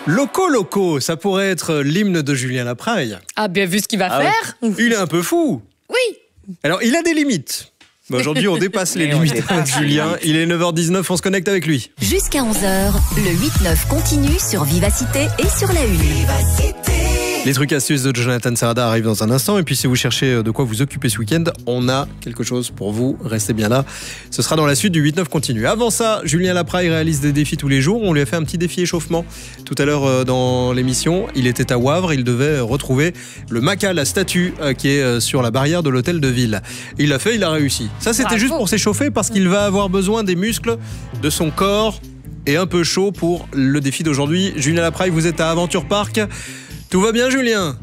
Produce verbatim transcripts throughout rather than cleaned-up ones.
Loco Loco, ça pourrait être l'hymne de Julien Lapraille. Ah, bien vu ce qu'il va ah faire. Oui. Il est un peu fou. Oui. Alors, il a des limites. Bah, aujourd'hui, on dépasse les limites avec Julien. Il est neuf heures dix-neuf, on se connecte avec lui. Jusqu'à onze heures, le huit neuf continue sur Vivacité et sur la Une. Vivacité. Les trucs astuces de Jonathan Serrada arrivent dans un instant. Et puis, si vous cherchez de quoi vous occuper ce week-end, on a quelque chose pour vous. Restez bien là. Ce sera dans la suite du huit neuf continue. Avant ça, Julien Lapraille réalise des défis tous les jours. On lui a fait un petit défi échauffement tout à l'heure dans l'émission. Il était à Wavre. Il devait retrouver le maca, la statue qui est sur la barrière de l'hôtel de ville. Il l'a fait, il a réussi. Ça, c'était Bravo. juste pour s'échauffer parce qu'il va avoir besoin des muscles de son corps et un peu chaud pour le défi d'aujourd'hui. Julien Lapraille, vous êtes à Aventure Park. Tout va bien, Julien?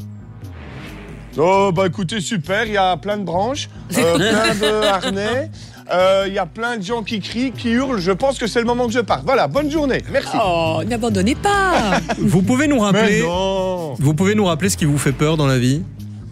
Oh, bah écoutez, super, il y a plein de branches, euh, plein de harnais, il euh, y a plein de gens qui crient, qui hurlent. Je pense que c'est le moment que je parte. Voilà, bonne journée, merci. Oh, n'abandonnez pas. Vous pouvez nous rappeler, vous pouvez nous rappeler ce qui vous fait peur dans la vie?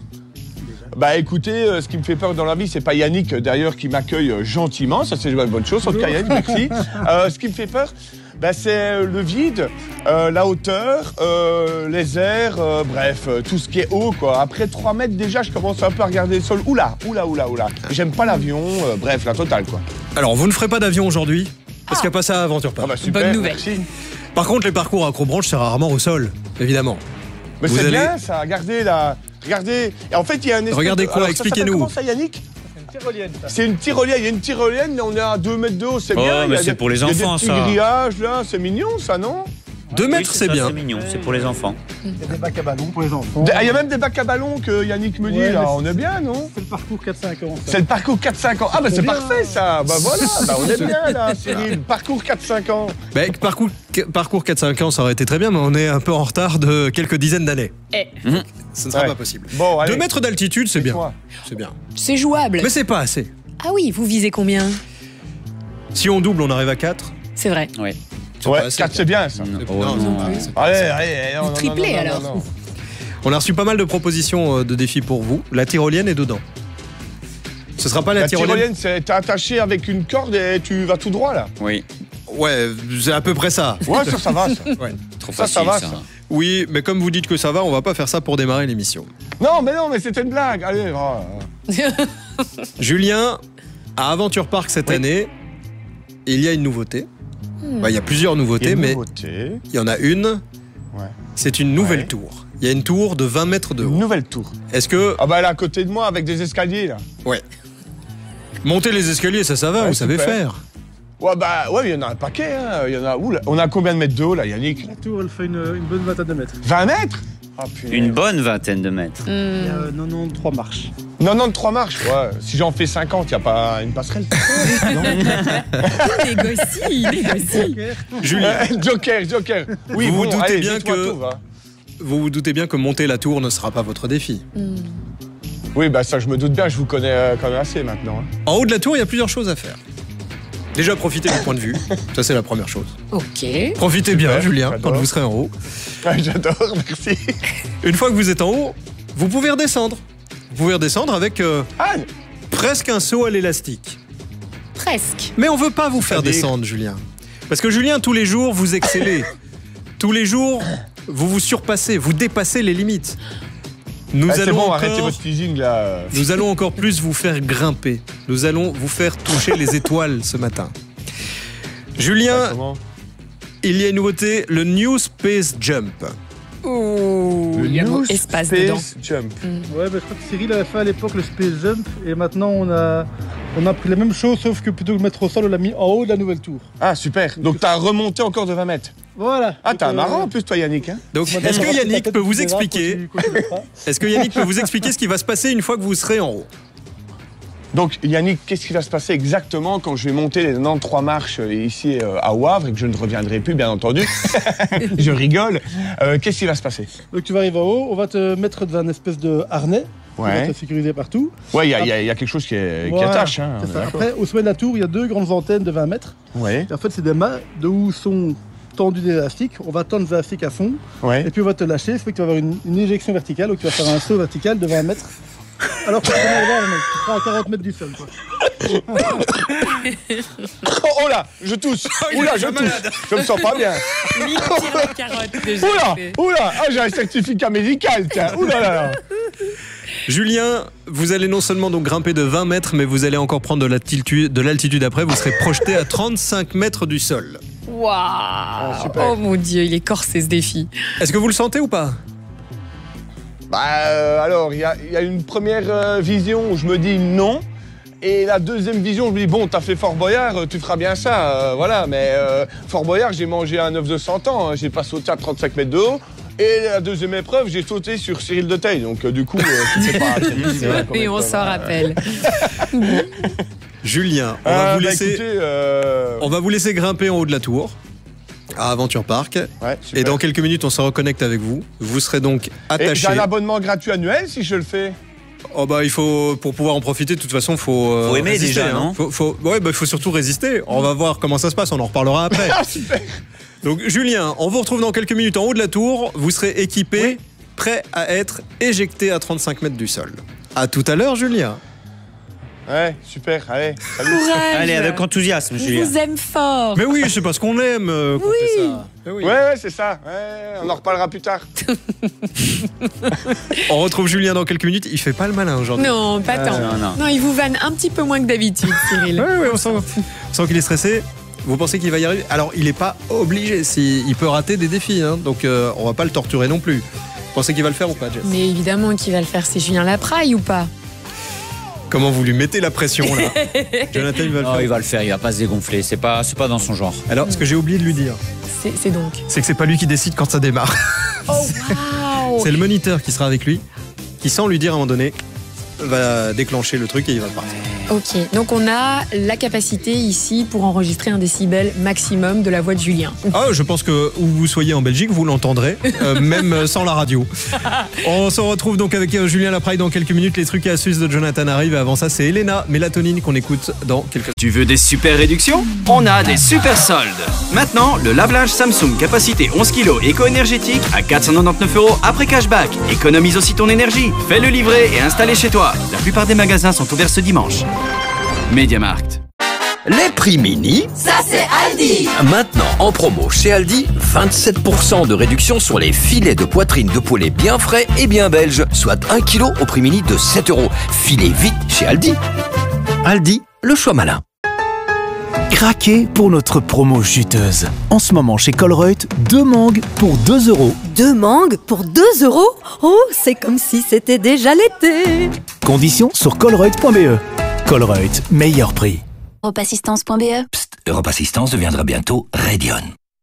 Bah écoutez, euh, ce qui me fait peur dans la vie, c'est pas Yannick d'ailleurs qui m'accueille euh, gentiment, ça c'est une bonne chose, en tout cas Yannick, merci. Euh, ce qui me fait peur, bah, c'est le vide, euh, la hauteur, euh, les airs, euh, bref, euh, tout ce qui est haut quoi. Après trois mètres déjà, je commence un peu à regarder le sol. Oula, oula, oula, oula. J'aime pas l'avion, euh, bref, la totale quoi. Alors vous ne ferez pas d'avion aujourd'hui, parce ah. qu'il n'y a pas ça à Aventure Park. Ah bah super, bonne nouvelle. Merci. Par contre, les parcours acrobranche, c'est rarement au sol, évidemment. Mais c'est allez... bien ça, regardez là. Regardez, et en fait il y a un espèce Regardez de... quoi, expliquez-nous. Comment ça Yannick? C'est une tyrolienne. C'est une tyrolienne, il y a une tyrolienne, on est à deux mètres de haut, c'est oh, bien. mais c'est pour les enfants ça. Il y a des petits grillages là, c'est mignon ça, non? deux mètres, oui, c'est bien. C'est mignon, c'est pour les enfants. Il y a des bacs à ballons pour les enfants. Il y a même des bacs à ballons que Yannick me dit ouais, là, on est bien, non? C'est le parcours quatre cinq ans. C'est le parcours quatre cinq ans. Ah bah c'est parfait ça. Bah voilà, bah, on est bien là, Cyril. Parcours quatre cinq ans. Bah, parcours, parcours quatre cinq ans, ça aurait été très bien, mais on est un peu en retard de quelques dizaines d'années. Eh. Mmh. Ce ne sera ouais. pas possible. Bon, deux mètres d'altitude, c'est bien. C'est bien. C'est jouable. Mais c'est pas assez. Ah oui, vous visez combien? Si on double, on arrive à quatre. C'est vrai. Oui. Ouais, quatre c'est bien ça. Non, non, non, non, non. Allez, allez, non, vous triplez non, non, alors. Non, non. On a reçu pas mal de propositions de défis pour vous. La tyrolienne est dedans. Ce sera pas la, la tyrolienne. tyrolienne, t'es attaché avec une corde et tu vas tout droit là. Oui. Ouais, c'est à peu près ça. Ouais, ça, ça va. Ça. Ouais. Trop ça, facile, ça va. ça. Ça. Oui, mais comme vous dites que ça va, on va pas faire ça pour démarrer l'émission. Non, mais non, mais c'était une blague. Allez. Oh. Julien, à Aventure Park cette oui. année, il y a une nouveauté. Hmm. Bah, il y a plusieurs nouveautés, il y a mais nouveauté. il y en a une. Ouais. C'est une nouvelle ouais. tour. Il y a une tour de vingt mètres de haut. Une nouvelle tour. Est-ce que... Ah bah elle est à côté de moi avec des escaliers là. Ouais. Monter les escaliers, ça, ça va, ouais, vous super. savez faire. Ouais, bah, ouais, il y en a un paquet, hein. Il y en a où là? On a combien de mètres de haut là, Yannick? La tour, elle fait une, une bonne vingtaine de mètres. vingt mètres? Oh, une bonne vingtaine de mètres. Mmh. Il y a euh, quatre-vingt-treize marches. quatre-vingt-treize marches, ouais. Si j'en fais cinquante, il n'y a pas une passerelle? Il négocie, il négocie. Julien. Joker, Joker. Oui, vous bon, vous doutez allez, bien que... Tout, vous vous doutez bien que monter la tour ne sera pas votre défi. Mmh. Oui, bah ça je me doute bien, je vous connais euh, quand même assez maintenant. Hein. En haut de la tour, il y a plusieurs choses à faire. Déjà, profitez du point de vue. Ça, c'est la première chose. Ok. Profitez bien, ouais, Julien, quand vous serez en haut. Ouais, j'adore, merci. Une fois que vous êtes en haut, vous pouvez redescendre. Vous pouvez redescendre avec euh, ah. presque un saut à l'élastique. Presque. Mais on veut pas vous faire descendre, Julien. Parce que Julien, tous les jours, vous excellez. Tous les jours, vous vous surpassez, vous dépassez les limites. Nous ah, allons bon, encore, arrêtez votre teasing là. Nous allons encore plus vous faire grimper. Nous allons vous faire toucher les étoiles ce matin. Julien, ah, il y a une nouveauté, le New Space Jump. Ouh, le il y a New un espace Space dedans. Jump. Mm. Ouais, bah, je crois que Cyril avait fait à l'époque le Space Jump et maintenant on a, on a pris la même chose sauf que plutôt que de mettre au sol, on l'a mis en haut de la nouvelle tour. Ah super, donc t'as remonté encore de vingt mètres. Voilà. Ah t'es euh, marrant en plus toi Yannick. Hein Donc est-ce que Yannick peut vous expliquer Est-ce que Yannick peut vous expliquer ce qui va se passer une fois que vous serez en haut? Donc Yannick, qu'est-ce qui va se passer exactement quand je vais monter les quatre-vingt-treize marches ici à Wavre et que je ne reviendrai plus bien entendu? Je rigole. Euh, qu'est-ce qui va se passer? Donc tu vas arriver en haut, on va te mettre dans un espèce de harnais. Ouais. On va te sécuriser partout. Ouais, il y, y, y a quelque chose qui, est, voilà, qui attache. Hein, après, au sommet de la tour, il y a deux grandes antennes de vingt mètres. Ouais. Et en fait, c'est des mâts de où sont tendus des élastiques. On va tendre l'élastique à fond. Ouais. Et puis on va te lâcher. Ça fait que tu vas avoir une, une éjection verticale. Donc tu vas faire un saut vertical de vingt mètres. Alors que tu seras à quarante mètres du sol. Quoi. Oh là, je tousse. Oula, je tousse. Je me sens pas bien. Mille tirs de carotte déjà. Oula, fait. oula, ah, j'ai un certificat médical, tiens. Oula là là. Julien, vous allez non seulement donc grimper de vingt mètres, mais vous allez encore prendre de l'altitude, de l'altitude après. Vous serez projeté à trente-cinq mètres du sol. Waouh. super. Oh mon Dieu, il est corsé ce défi. Est-ce que vous le sentez ou pas? Bah euh, alors, il y, y a une première euh, vision où je me dis non. Et la deuxième vision, je me dis, bon, t'as fait Fort Boyard, tu feras bien ça, euh, voilà. Mais euh, Fort Boyard, j'ai mangé un œuf de cent ans, hein, j'ai pas sauté à trente-cinq mètres de haut. Et la deuxième épreuve, j'ai sauté sur Cyril de Teil. Donc euh, du coup, euh, c'est pas... c'est vrai, comme Et on épreuve, s'en hein. rappelle. Julien, on Euh, va vous bah, laisser, écoutez, euh, on va vous laisser grimper en haut de la tour à Aventure Park. ouais, super. Et dans quelques minutes, on se reconnecte avec vous. Vous serez donc Et attaché. j'ai un abonnement gratuit annuel si je le fais. Oh bah il faut, pour pouvoir en profiter, de toute façon, faut. euh, Faut aimer résister, déjà, hein. non faut, faut, ouais, bah il faut surtout résister. On va voir comment ça se passe. On en reparlera après. Ah super. Donc Julien, on vous retrouve dans quelques minutes en haut de la tour. Vous serez équipé, Oui. prêt à être éjecté à trente-cinq mètres du sol. À tout à l'heure, Julien. Ouais, super, allez, salut. Courage. Allez, avec enthousiasme, On Julien. vous aime fort. Mais oui, c'est parce qu'on aime. euh, qu'on fait ça. Mais oui. Ouais, ouais, c'est ça, ouais, on en reparlera plus tard. On retrouve Julien dans quelques minutes. Il fait pas le malin aujourd'hui. Non, pas tant. non, non. Non, il vous vanne un petit peu moins que d'habitude, Cyril. Ouais, ouais, on sent, on sent qu'il est stressé. Vous pensez qu'il va y arriver? Alors, il n'est pas obligé. Si, il peut rater des défis. Hein, donc, euh, on va pas le torturer non plus. Vous pensez qu'il va le faire ou pas, Jess? Mais évidemment, qui va le faire, c'est Julien Lapraille ou pas? Comment vous lui mettez la pression, là? Jonathan, il va le Oh, faire. il va le faire, il va pas se dégonfler. C'est pas, c'est pas dans son genre. Alors, ce que j'ai oublié de lui dire, C'est c'est donc. c'est que c'est pas lui qui décide quand ça démarre. Oh, waouh. C'est le moniteur qui sera avec lui, qui, sans lui dire à un moment donné, va déclencher le truc et il va partir. Ok, donc on a la capacité ici pour enregistrer un décibel maximum de la voix de Julien. Ah, je pense que où vous soyez en Belgique, vous l'entendrez, euh, même sans la radio. On se retrouve donc avec euh, Julien Lapraille dans quelques minutes. Les trucs et astuces de Jonathan arrivent. Et avant ça, c'est Elena Mélatonine qu'on écoute dans quelques. Tu veux des super réductions? On a des super soldes. Maintenant, le lave-linge Samsung capacité onze kilos éco-énergétique à quatre cent quatre-vingt-dix-neuf euros après cashback. Économise aussi ton énergie. Fais-le livrer et installer chez toi. La plupart des magasins sont ouverts ce dimanche. MediaMarkt. Les prix mini, Ça, c'est Aldi. maintenant en promo chez Aldi, vingt-sept pour cent de réduction sur les filets de poitrine de poulet bien frais et bien belges, soit un kilo au prix mini de sept euros. Filez vite chez Aldi. Aldi, le choix malin. Craquez pour notre promo juteuse. En ce moment chez Colruyt, deux mangues pour deux euros. Deux mangues pour deux euros. Oh, c'est comme si c'était déjà l'été. Conditions sur colruyt point b e. Colruyt, meilleur prix. Europassistance point b e. Psst, Europe Assistance deviendra bientôt Radion.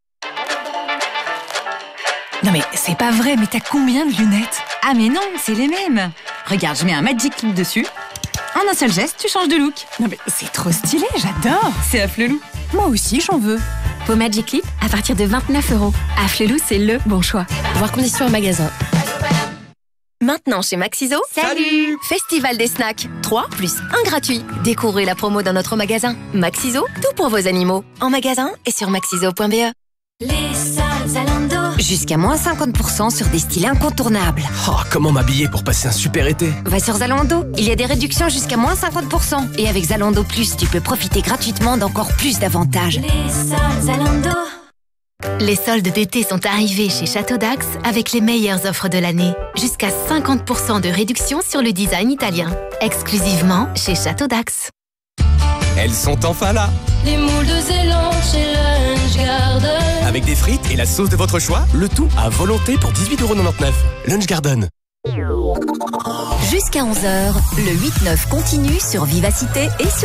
Non mais c'est pas vrai, mais t'as combien de lunettes? Ah mais non, c'est les mêmes. Regarde, je mets un Magic Clip dessus. En un seul geste, tu changes de look. Non mais c'est trop stylé, j'adore. C'est Afflelou. Moi aussi, j'en veux. Vos Magic Clip à partir de vingt-neuf euros. Afflelou, c'est le bon choix. Voir conditions en magasin. Maintenant chez Maxiso, salut! Festival des snacks, trois plus un gratuit. Découvrez la promo dans notre magasin. Maxiso, tout pour vos animaux. En magasin et sur maxiso point b e. Les soldes Zalando. Jusqu'à moins cinquante pour cent sur des styles incontournables. Oh, comment m'habiller pour passer un super été? Va sur Zalando, il y a des réductions jusqu'à moins cinquante pour cent. Et avec Zalando Plus, tu peux profiter gratuitement d'encore plus d'avantages. Les soldes Zalando. Les soldes d'été sont arrivés chez Château d'Ax avec les meilleures offres de l'année. Jusqu'à cinquante pour cent de réduction sur le design italien. Exclusivement chez Château d'Ax. Elles sont enfin là, Les moules de Zélande chez Lunch Garden. avec des frites et la sauce de votre choix, le tout à volonté pour dix-huit euros quatre-vingt-dix-neuf. Lunch Garden. Jusqu'à onze heures, le huit neuf continue sur Vivacité et sur